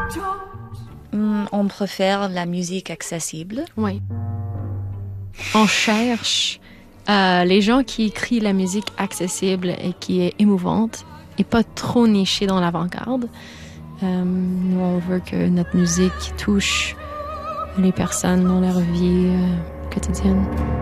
On préfère la musique accessible. Oui. On cherche les gens qui écrivent la musique accessible et qui est émouvante et pas trop nichée dans l'avant-garde. Nous, on veut que notre musique touche les personnes dans leur vie quotidienne.